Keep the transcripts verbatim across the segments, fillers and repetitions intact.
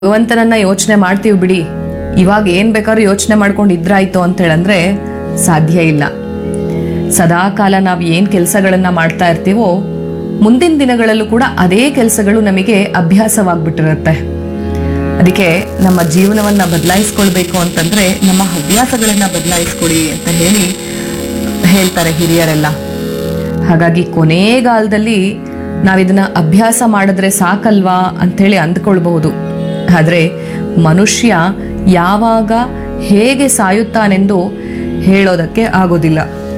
ಭಗವಂತನನ್ನ ಯೋಚನೆ ಮಾಡ್ತೀವಿ ಬಿಡಿ, ಇವಾಗ ಏನ್ ಬೇಕಾದ್ರೂ ಯೋಚನೆ ಮಾಡ್ಕೊಂಡು ಇದ್ರಾಯ್ತು ಅಂತ ಹೇಳಂದ್ರೆ ಸಾಧ್ಯ ಇಲ್ಲ. ಸದಾ ಕಾಲ ನಾವು ಏನ್ ಕೆಲಸಗಳನ್ನ ಮಾಡ್ತಾ ಇರ್ತೀವೋ ಮುಂದಿನ ದಿನಗಳಲ್ಲೂ ಕೂಡ ಅದೇ ಕೆಲಸಗಳು ನಮಗೆ ಅಭ್ಯಾಸವಾಗ್ಬಿಟ್ಟಿರುತ್ತೆ. ಅದಕ್ಕೆ ನಮ್ಮ ಜೀವನವನ್ನ ಬದಲಾಯಿಸ್ಕೊಳ್ಬೇಕು ಅಂತಂದ್ರೆ ನಮ್ಮ ಹವ್ಯಾಸಗಳನ್ನ ಬದಲಾಯಿಸ್ಕೊಡಿ ಅಂತ ಹೇಳಿ ಹೇಳ್ತಾರೆ ಹಿರಿಯರೆಲ್ಲ. ಹಾಗಾಗಿ ಕೊನೆಗಾಲದಲ್ಲಿ ನಾವಿದನ್ನ ಅಭ್ಯಾಸ ಮಾಡಿದ್ರೆ ಸಾಕಲ್ವಾ ಅಂಥೇಳಿ ಅಂದ್ಕೊಳ್ಬಹುದು. ಆದ್ರೆ ಮನುಷ್ಯ ಯಾವಾಗ ಹೇಗೆ ಸಾಯುತ್ತಾನೆಂದು ಹೇಳೋದಕ್ಕೆ ಆಗೋದಿಲ್ಲ.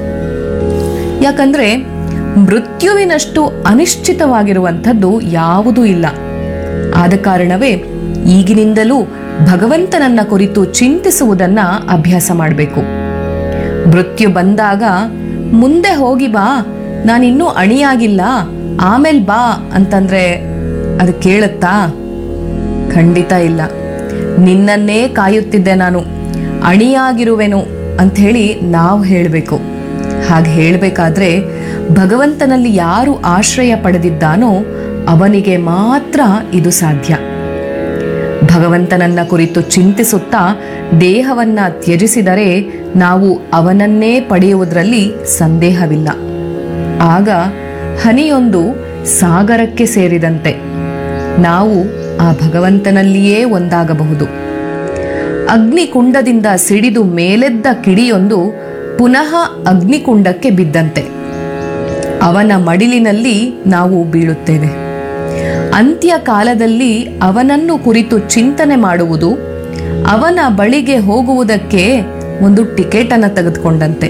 ಯಾಕಂದ್ರೆ ಮೃತ್ಯುವಿನಷ್ಟು ಅನಿಶ್ಚಿತವಾಗಿರುವಂಥದ್ದು ಯಾವುದೂ ಇಲ್ಲ. ಆದ ಕಾರಣವೇ ಈಗಿನಿಂದಲೂ ಭಗವಂತನನ್ನ ಕುರಿತು ಚಿಂತಿಸುವುದನ್ನ ಅಭ್ಯಾಸ ಮಾಡಬೇಕು. ಮೃತ್ಯು ಬಂದಾಗ ಮುಂದೆ ಹೋಗಿ ಬಾ, ನಾನಿನ್ನೂ ಅಣಿಯಾಗಿಲ್ಲ, ಆಮೇಲೆ ಬಾ ಅಂತಂದ್ರೆ ಅದು ಕೇಳುತ್ತಾ? ಖಂಡಿತ ಇಲ್ಲ. ನಿನ್ನನ್ನೇ ಕಾಯುತ್ತಿದ್ದೆ ನಾನು, ಅಣಿಯಾಗಿರುವೆನು ಅಂಥೇಳಿ ನಾವು ಹೇಳಬೇಕು. ಹಾಗೆ ಹೇಳಬೇಕಾದ್ರೆ ಭಗವಂತನಲ್ಲಿ ಯಾರು ಆಶ್ರಯ ಪಡೆದಿದ್ದಾನೋ ಅವನಿಗೆ ಮಾತ್ರ ಇದು ಸಾಧ್ಯ. ಭಗವಂತನನ್ನ ಕುರಿತು ಚಿಂತಿಸುತ್ತಾ ದೇಹವನ್ನ ತ್ಯಜಿಸಿದರೆ ನಾವು ಅವನನ್ನೇ ಪಡೆಯುವುದರಲ್ಲಿ ಸಂದೇಹವಿಲ್ಲ. ಆಗ ಹನಿಯೊಂದು ಸಾಗರಕ್ಕೆ ಸೇರಿದಂತೆ ನಾವು ಆ ಭಗವಂತನಲ್ಲಿಯೇ ಒಂದಾಗಬಹುದು. ಅಗ್ನಿಕುಂಡದಿಂದ ಸಿಡಿದು ಮೇಲೆದ್ದ ಕಿಡಿಯೊಂದು ಪುನಃ ಅಗ್ನಿಕುಂಡಕ್ಕೆ ಬಿದ್ದಂತೆ ಅವನ ಮಡಿಲಿನಲ್ಲಿ ನಾವು ಬೀಳುತ್ತೇವೆ. ಅಂತ್ಯ ಕಾಲದಲ್ಲಿ ಅವನನ್ನು ಕುರಿತು ಚಿಂತನೆ ಮಾಡುವುದು ಅವನ ಬಳಿಗೆ ಹೋಗುವುದಕ್ಕೆ ಒಂದು ಟಿಕೆಟ್ ಅನ್ನು ತೆಗೆದುಕೊಂಡಂತೆ.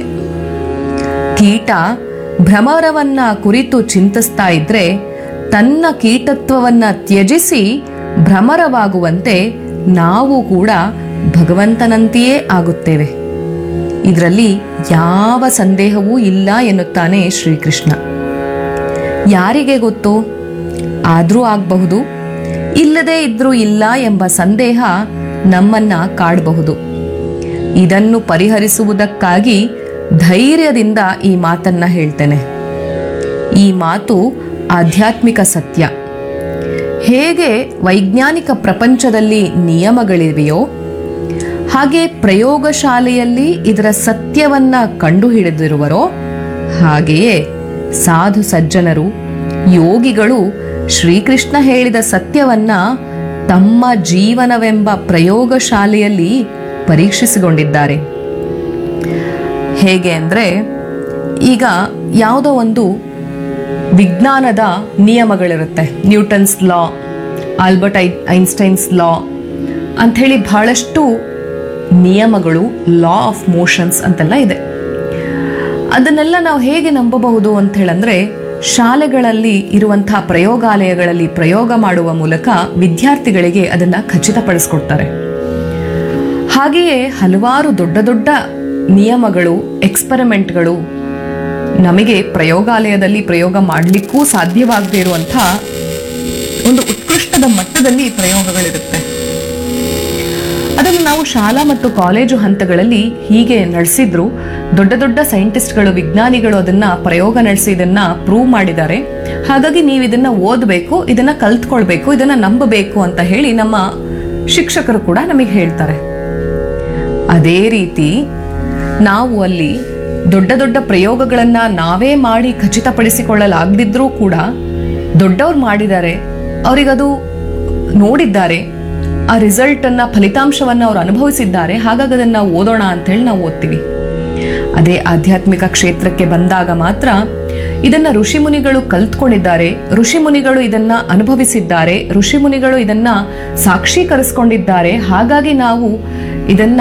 ಕೀಟ ಭ್ರಮರವನ್ನ ಕುರಿತು ಚಿಂತಿಸ್ತಾ ಇದ್ರೆ ತನ್ನ ಕೀಟತ್ವವನ್ನ ತ್ಯಜಿಸಿ ಭ್ರಮರವಾಗುವಂತೆ ನಾವು ಕೂಡ ಭಗವಂತನಂತೆಯೇ ಆಗುತ್ತೇವೆ. ಇದರಲ್ಲಿ ಯಾವ ಸಂದೇಹವೂ ಇಲ್ಲ ಎನ್ನುತ್ತಾನೆ ಶ್ರೀಕೃಷ್ಣ. ಯಾರಿಗೆ ಗೊತ್ತು, ಆದ್ರೂ ಆಗಬಹುದು, ಇಲ್ಲದೇ ಇದ್ರೂ ಇಲ್ಲ ಎಂಬ ಸಂದೇಹ ನಮ್ಮನ್ನ ಕಾಡಬಹುದು. ಇದನ್ನು ಪರಿಹರಿಸುವುದಕ್ಕಾಗಿ ಧೈರ್ಯದಿಂದ ಈ ಮಾತನ್ನ ಹೇಳ್ತೇನೆ. ಈ ಮಾತು ಆಧ್ಯಾತ್ಮಿಕ ಸತ್ಯ. ಹೇಗೆ ವೈಜ್ಞಾನಿಕ ಪ್ರಪಂಚದಲ್ಲಿ ನಿಯಮಗಳಿವೆಯೋ ಹಾಗೆ ಪ್ರಯೋಗಶಾಲೆಯಲ್ಲಿ ಇದರ ಸತ್ಯವನ್ನ ಕಂಡುಹಿಡಿದಿರುವರೋ ಹಾಗೆಯೇ ಸಾಧು ಸಜ್ಜನರು, ಯೋಗಿಗಳು ಶ್ರೀಕೃಷ್ಣ ಹೇಳಿದ ಸತ್ಯವನ್ನ ತಮ್ಮ ಜೀವನವೆಂಬ ಪ್ರಯೋಗಶಾಲೆಯಲ್ಲಿ ಪರೀಕ್ಷಿಸಿಕೊಂಡಿದ್ದಾರೆ. ಹೇಗೆ ಅಂದ್ರೆ, ಈಗ ಯಾವುದೋ ಒಂದು ವಿಜ್ಞಾನದ ನಿಯಮಗಳಿರುತ್ತೆ, Newton's law, Albert I Einstein's ಲಾ ಅಂಥೇಳಿ ಬಹಳಷ್ಟು ನಿಯಮಗಳು, ಲಾ ಆಫ್ ಮೋಷನ್ಸ್ ಅಂತೆಲ್ಲ ಇದೆ. ಅದನ್ನೆಲ್ಲ ನಾವು ಹೇಗೆ ನಂಬಬಹುದು ಅಂತ ಹೇಳಂದ್ರೆ, ಶಾಲೆಗಳಲ್ಲಿ ಇರುವಂತಹ ಪ್ರಯೋಗಾಲಯಗಳಲ್ಲಿ ಪ್ರಯೋಗ ಮಾಡುವ ಮೂಲಕ ವಿದ್ಯಾರ್ಥಿಗಳಿಗೆ ಅದನ್ನ ಖಚಿತಪಡಿಸ್ಕೊಡ್ತಾರೆ. ಹಾಗೆಯೇ ಹಲವಾರು ದೊಡ್ಡ ದೊಡ್ಡ ನಿಯಮಗಳು, ಎಕ್ಸ್ಪರಿಮೆಂಟ್ಗಳು ನಮಗೆ ಪ್ರಯೋಗಾಲಯದಲ್ಲಿ ಪ್ರಯೋಗ ಮಾಡಲಿಕ್ಕೂ ಸಾಧ್ಯವಾಗದೇ ಇರುವಂಥ ಒಂದು ಉತ್ಕೃಷ್ಟದ ಮಟ್ಟದಲ್ಲಿ ಪ್ರಯೋಗಗಳಿರುತ್ತೆ. ಅದನ್ನು ನಾವು ಶಾಲಾ ಮತ್ತು ಕಾಲೇಜು ಹಂತಗಳಲ್ಲಿ ಹೀಗೆ ನಡೆಸಿದ್ರು ದೊಡ್ಡ ದೊಡ್ಡ ಸೈಂಟಿಸ್ಟ್ಗಳು, ವಿಜ್ಞಾನಿಗಳು ಅದನ್ನ ಪ್ರಯೋಗ ನಡೆಸಿ ಇದನ್ನ ಪ್ರೂವ್ ಮಾಡಿದ್ದಾರೆ. ಹಾಗಾಗಿ ನೀವು ಇದನ್ನ ಓದಬೇಕು, ಇದನ್ನ ಕಲ್ತ್ಕೊಳ್ಬೇಕು, ಇದನ್ನ ನಂಬಬೇಕು ಅಂತ ಹೇಳಿ ನಮ್ಮ ಶಿಕ್ಷಕರು ಕೂಡ ನಮಗೆ ಹೇಳ್ತಾರೆ. ಅದೇ ರೀತಿ ನಾವು ಅಲ್ಲಿ ದೊಡ್ಡ ದೊಡ್ಡ ಪ್ರಯೋಗಗಳನ್ನ ನಾವೇ ಮಾಡಿ ಖಚಿತಪಡಿಸಿಕೊಳ್ಳಲಾಗದಿದ್ರೂ ಕೂಡ ದೊಡ್ಡವ್ರು ಮಾಡಿದ್ದಾರೆ, ಅವರಿಗದು ನೋಡಿದ್ದಾರೆ, ಆ ರಿಸಲ್ಟ್ ಅನ್ನ, ಫಲಿತಾಂಶವನ್ನ ಅವ್ರು ಅನುಭವಿಸಿದ್ದಾರೆ, ಹಾಗಾಗಿ ಅದನ್ನ ನಾವು ಓದೋಣ ಅಂತ ಹೇಳಿ ನಾವು ಓದ್ತೀವಿ. ಅದೇ ಆಧ್ಯಾತ್ಮಿಕ ಕ್ಷೇತ್ರಕ್ಕೆ ಬಂದಾಗ ಮಾತ್ರ ಇದನ್ನ ಋಷಿಮುನಿಗಳು ಕಲ್ತ್ಕೊಂಡಿದ್ದಾರೆ, ಋಷಿಮುನಿಗಳು ಇದನ್ನ ಅನುಭವಿಸಿದ್ದಾರೆ, ಋಷಿಮುನಿಗಳು ಇದನ್ನ ಸಾಕ್ಷೀಕರಿಸಿಕೊಂಡಿದ್ದಾರೆ, ಹಾಗಾಗಿ ನಾವು ಇದನ್ನ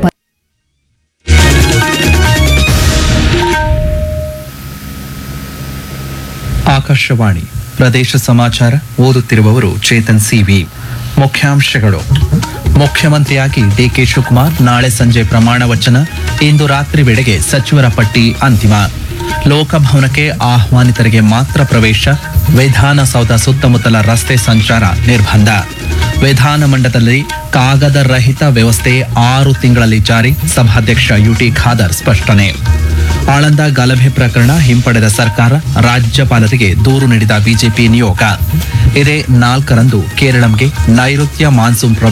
ಆಕಾಶವಾಣಿ ಪ್ರದೇಶ ಸಮಾಚಾರ ಓದುತ್ತಿರುವವರು ಚೇತನ್ ಸಿವಿ. ಮುಖ್ಯಾಂಶಗಳು: ಮುಖ್ಯಮಂತ್ರಿಯಾಗಿ ಡಿಕೆ ಶಿವಕುಮಾರ್ ನಾಳೆ ಸಂಜೆ ಪ್ರಮಾಣ ವಚನ, ಇಂದು ರಾತ್ರಿ ವೇಳೆಗೆ ಸಚಿವರ ಪಟ್ಟಿ ಅಂತಿಮ. ಲೋಕಭವನಕ್ಕೆ ಆಹ್ವಾನಿತರಿಗೆ ಮಾತ್ರ ಪ್ರವೇಶ, ವಿಧಾನಸೌಧ ಸುತ್ತಮುತ್ತಲ ರಸ್ತೆ ಸಂಚಾರ ನಿರ್ಬಂಧ. ವಿಧಾನಮಂಡಲದಲ್ಲಿ ಕಾಗದ ರಹಿತ ವ್ಯವಸ್ಥೆ ಆರು ತಿಂಗಳಲ್ಲಿ ಜಾರಿ, ಸಭಾಧ್ಯಕ್ಷ ಯುಟಿ ಖಾದರ್ ಸ್ಪಷ್ಟನೆ. ಆಳಂದ ಗಲಭೆ ಪ್ರಕರಣ ಹಿಂಪಡೆದ ಸರ್ಕಾರ, ರಾಜ್ಯಪಾಲರಿಗೆ ದೂರು ನೀಡಿದ ಬಿಜೆಪಿ ನಿಯೋಗ. ಇದೇ ನಾಲ್ಕರಂದು ಕೇರಳಂಗೆ ನೈಋತ್ಯ ಮಾನ್ಸೂನ್